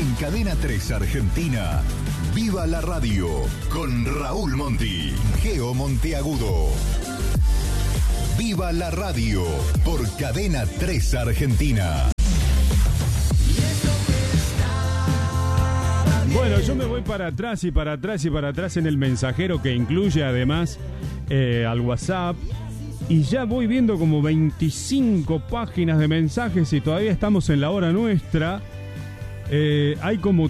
En Cadena 3 Argentina, Viva la Radio, con Raúl Monti, Geo Monteagudo. Viva la Radio, por Cadena 3 Argentina. Bueno, yo me voy para atrás y para atrás y para atrás en el mensajero, que incluye además al WhatsApp, y ya voy viendo como 25 páginas de mensajes y todavía estamos en la hora nuestra. Hay como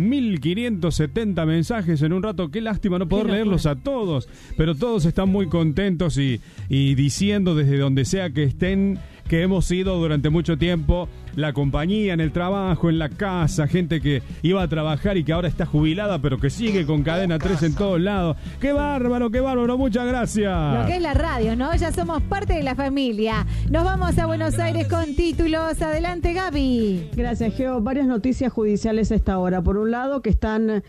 3.570 mensajes en un rato. Qué lástima no poder leerlos a todos, pero todos están muy contentos y diciendo desde donde sea que estén que hemos sido durante mucho tiempo la compañía en el trabajo, en la casa, gente que iba a trabajar y que ahora está jubilada pero que sigue con Cadena 3 en todos lados. ¡Qué bárbaro, muchas gracias! Lo que es la radio, ¿no? Ya somos parte de la familia. Nos vamos a Buenos Aires con títulos. Adelante, Gaby. Gracias, Geo. Varias noticias judiciales a esta hora. Por un lado, que están...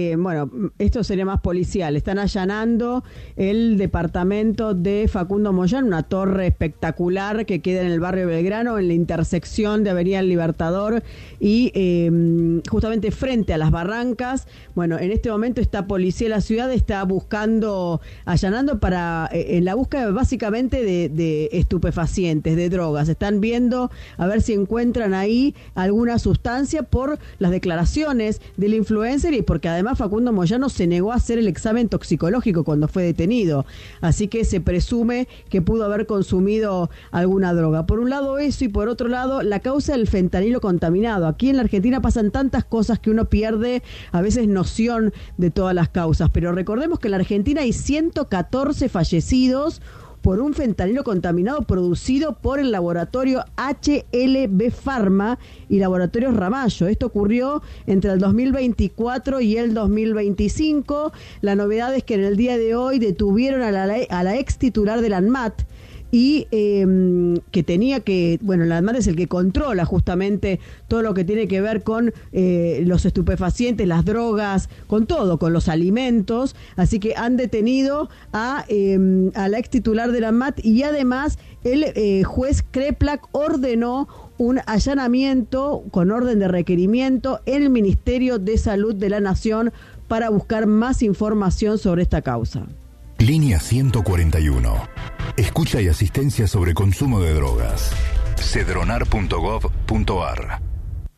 esto sería más policial. Están allanando el departamento de Facundo Moyano, una torre espectacular que queda en el barrio Belgrano, en la intersección de Avenida El Libertador y justamente frente a las Barrancas. Bueno, en este momento esta policía de la ciudad está buscando, allanando en la búsqueda básicamente de estupefacientes, de drogas. Están viendo a ver si encuentran ahí alguna sustancia por las declaraciones del influencer y porque además Facundo Moyano se negó a hacer el examen toxicológico cuando fue detenido, así que se presume que pudo haber consumido alguna droga. Por un lado eso, y por otro lado la causa del fentanilo contaminado. Aquí en la Argentina pasan tantas cosas que uno pierde a veces noción de todas las causas, pero recordemos que en la Argentina hay 114 fallecidos por un fentanilo contaminado producido por el laboratorio HLB Pharma y Laboratorios Ramallo. Esto ocurrió entre el 2024 y el 2025. La novedad es que en el día de hoy detuvieron a la ex titular del ANMAT, y que tenía que, bueno, el ANMAT es el que controla justamente todo lo que tiene que ver con los estupefacientes, las drogas, con todo, con los alimentos, así que han detenido a la ex titular del ANMAT y además el juez Kreplak ordenó un allanamiento con orden de requerimiento en el Ministerio de Salud de la Nación para buscar más información sobre esta causa. Línea 141. Escucha y asistencia sobre consumo de drogas. Cedronar.gov.ar